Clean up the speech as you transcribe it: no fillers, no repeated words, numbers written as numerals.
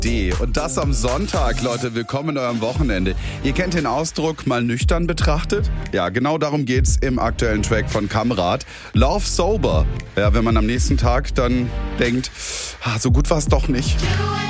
D. Und das am Sonntag, Leute. Willkommen in eurem Wochenende. Ihr kennt den Ausdruck mal nüchtern betrachtet? Ja, genau darum geht's im aktuellen Track von Kamrat. Love Sober. Ja, wenn man am nächsten Tag dann denkt, so gut war's doch nicht.